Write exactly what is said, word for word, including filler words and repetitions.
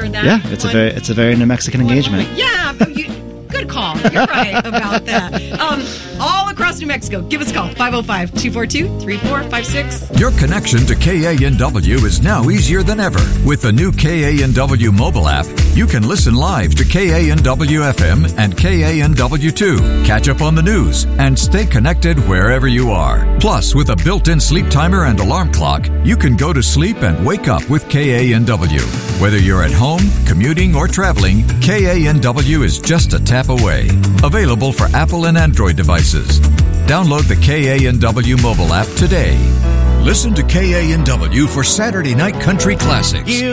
heard that? Yeah, it's one, a very it's a very New Mexican one, engagement. One, yeah, but you, good call. You're right about that. Um, all across New Mexico, give us a call, five oh five, two four two, three four five six. Your connection to K A N W is now easier than ever. With the new K A N W mobile app, you can listen live to K A N W F M and K A N W two, catch up on the news, and stay connected wherever you are. Plus, with a built-in sleep timer and alarm clock, you can go to sleep and wake up with K A N W. Whether you're at home, commuting, or traveling, K A N W is just a tap away. Available for Apple and Android devices. Download the K A N W mobile app today. Listen to K A N W for Saturday Night Country Classics.